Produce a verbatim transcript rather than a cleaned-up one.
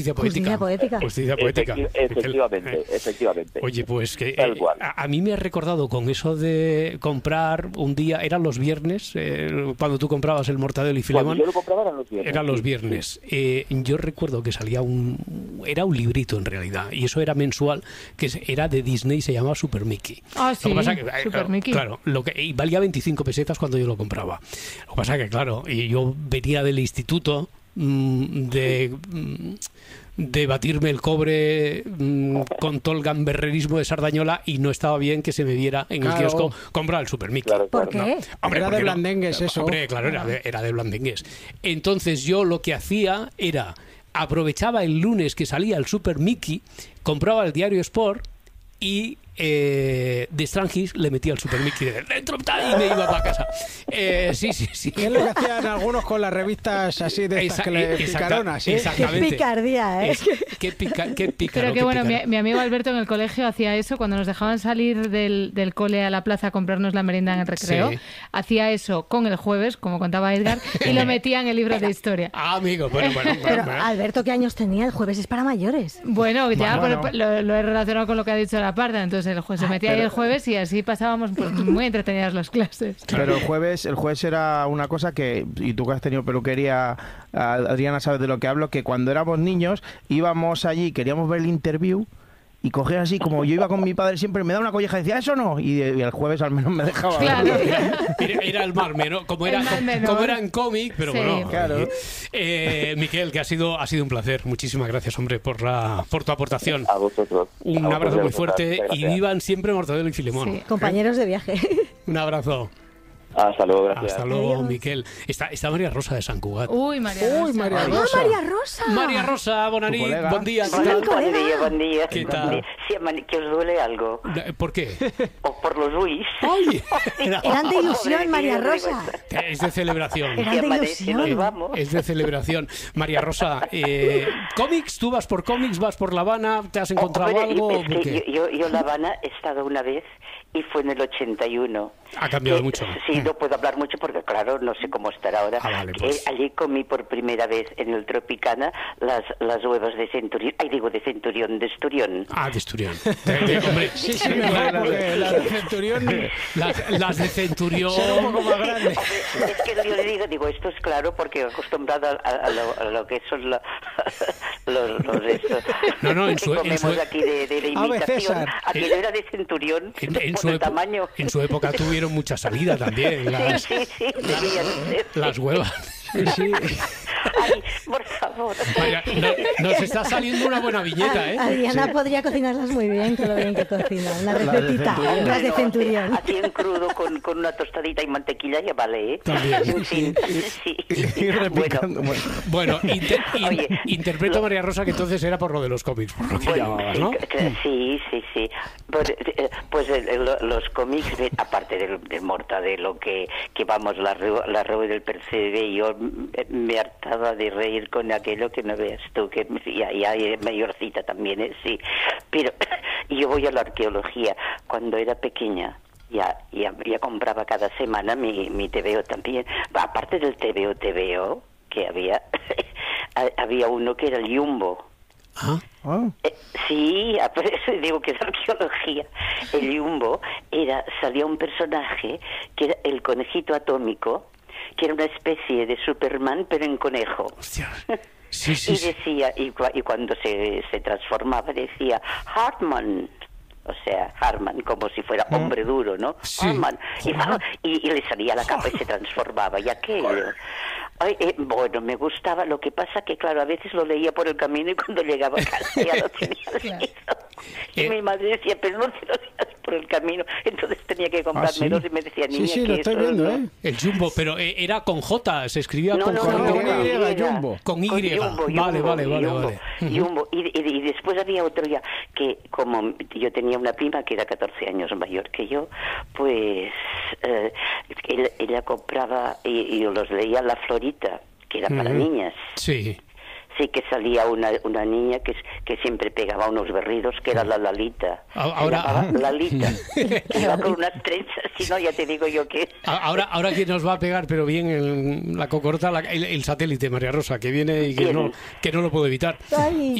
Justicia poética. Justicia poética. Justicia poética. Efecti- efectivamente, Eh, efectivamente. Oye, pues que Tal eh, cual. a, a mí me ha recordado con eso de comprar un día, eran los viernes, eh, cuando tú comprabas el Mortadelo y Cuando Filemón, yo lo compraba eran los viernes. eran los sí, viernes. Eh, yo recuerdo que salía un, era un librito en realidad, y eso era mensual, que es- era de Disney y se llamaba Super Mickey. Ah, Lo sí, que pasa que, eh, Super Mickey. Claro, lo que, y valía veinticinco pesetas cuando yo lo compraba. Lo que pasa que, claro, y yo venía del instituto mm, de... mm, de batirme el cobre mm, con todo el gamberrerismo de Sardañola, y no estaba bien que se me viera en Claro. el kiosco comprar el Super Mickey. Claro, ¿Por claro. qué? Hombre, Era ¿por de qué no? blandengues eso. Hombre, claro, era de, era de blandengues. Entonces yo lo que hacía era, aprovechaba el lunes que salía el Super Mickey, compraba el diario Sport y eh, de Strangis le metía el Super Mickey de dentro y me iba para casa. Eh, sí, sí, sí. Que es lo que hacían algunos con las revistas así de estas Esa- que le exacta- picaronas, ¿sí? exactamente. Qué picardía, ¿eh? Es- qué pica, qué pícaro, Pero que qué bueno, mi, pícaro. mi amigo Alberto en el colegio hacía eso, cuando nos dejaban salir del, del cole a la plaza a comprarnos la merienda en el recreo, Sí. hacía eso con el jueves, como contaba Edgar, y lo metía en el libro de historia. Ah, amigo, bueno, bueno, bueno, Pero, bueno. Alberto, ¿qué años tenía? El jueves es para mayores. Bueno, ya Bueno, pero bueno. Lo, lo he relacionado con lo que ha dicho la parda, entonces el jueves se metía ahí el jueves y así pasábamos pues, muy entretenidas las clases. Pero el jueves, el jueves era una cosa que, y tú que has tenido peluquería, Adriana, sabes de lo que hablo, que cuando éramos niños íbamos allí, queríamos ver el interview y cogía así, como yo iba con mi padre siempre, me daba una colleja y decía, eso no, y, y el jueves al menos me dejaba Claro. verlo. Era, era el mar menor, como era, El mar como, menor. como era en cómic, pero Sí. bueno. Claro. Eh, Miquel, que ha sido, ha sido un placer. Muchísimas gracias, hombre, por la, por tu aportación. A vosotros. Un A abrazo muy vosotros, fuerte muchas y gracias. vivan siempre Mortadelo y Filemón. Sí. Compañeros de viaje. Un abrazo. Hasta luego, gracias. Hasta luego, Adiós. Miquel. Está, está María Rosa de Sant Cugat. Uy, María Uy, Rosa. María ¡Ah, Rosa. María Rosa! María Rosa, Tu Bonaní, colega. buen día. ¿qué Sí, tal? mi colega. Buen día, buen día. ¿Qué Buen tal? día. Sí, man- que os duele algo. ¿Por qué? O por los Luis. ¡Ay! Eran de ilusión, María Rosa. Es de celebración. Eran Si de amanece, ilusión. nos vamos. Es de celebración. María Rosa, eh, ¿cómics? ¿Tú vas por cómics? ¿Vas por La Habana? ¿Te has encontrado Hombre, algo? es que ¿Qué? yo, yo, yo La Habana he estado una vez y fue en el ochenta y uno. Ha cambiado Que- mucho. Sí, no puedo hablar mucho porque, claro, no sé cómo estará ahora. Ah, vale, Eh, pues. allí comí por primera vez en el Tropicana las, las huevas de Centurión. Ay, digo, de Centurión, de Esturión. Ah, de Esturión. De- de- hombre, Sí, sí, mejor, porque la de Centurión las, las de Centurión. será un poco más grande. Hombre, es que yo le digo, digo, esto es claro porque acostumbrada a, a, lo, a lo que son la- los, los estos No, no, en que su- en comemos su- aquí de, de, de Ave imitación. César. Aquello era de Centurión, En, en por su el epo- tamaño. en su época tuvieron mucha salida también. Las, Sí, sí, sí, debían ser. las huevas. Sí, sí. Ay, por favor. Vaya, no- nos está saliendo una buena viñeta, ¿eh? Adriana podría cocinarlas muy bien, con lo bien que cocina. Una Las de recetita, Centurión. las de Bueno, Centurión. Así en crudo con, con una tostadita y mantequilla ya vale, ¿eh? También. En fin, sí. Y repicando, Bueno, bueno. Bueno, inter- in- Oye, interpreto lo- María Rosa que entonces era por lo de los cómics, por lo que Bueno, llamabas, ¿no? eh, que- Sí, sí, sí. Pues, eh, pues el- el- los cómics, de- aparte del, del Mortadelo, que, que vamos, la, Rue- la Rue del Percebe, yo me, me hartaba de reír con aquello que no veas tú, que ya, ya es mayorcita también, ¿eh? Sí. Pero yo voy a la arqueología. Cuando era pequeña, ya, ya, ya compraba cada semana mi, mi T V O también. Aparte del T V O, T V O, que había, había uno que era el Jumbo. Ah, Ah, Eh, sí, a- por eso digo que es arqueología. El Jumbo era, salía un personaje que era el conejito atómico, que era una especie de Superman pero en conejo. hostia. Sí, sí, Y sí. decía, y, cua- y cuando se, se transformaba decía Hartman. O sea, Hartman, como si fuera hombre duro, ¿no? Sí. Hartman. Y, Joder. y, y le salía la capa y se transformaba, y aquello. Ay, eh, bueno, me gustaba, lo que pasa que, claro, a veces lo leía por el camino y cuando llegaba a casa ya lo tenía Claro. leído. Y Eh. mi madre decía, pero no te lo leas por el camino. Entonces tenía que sí. comprármelos y me decía, niña, Sí, sí, que lo estoy eso viendo, no- ¿eh? El Jumbo, pero eh, era con J, se escribía No, con no, J. no, con no, Y, Y. Jumbo. Con Y. Jumbo, Vale, Jumbo, vale, vale, Jumbo, vale. Ujú. Jumbo. Y, y- y después había otro ya, que como yo tenía una prima que era catorce años mayor que yo, pues eh, ella, ella compraba y, y los leía La Florita, que era para Ujú. niñas. Sí. sí que salía una, una niña que, que siempre pegaba unos berridos, que era la Lalita. Ahora, Se llamaba Lalita, que iba con unas trenzas, si no, ya te digo yo que... Ahora, ahora que nos va a pegar, pero bien el, la cocorta, la- el, el satélite, María Rosa, que viene y que ¿Quién? no, que no lo puedo evitar. Ay.